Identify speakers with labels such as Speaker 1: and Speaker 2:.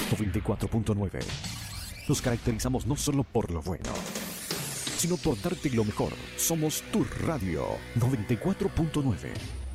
Speaker 1: 94.9. Nos caracterizamos no solo por lo bueno, sino por darte lo mejor. Somos tu radio 94.9.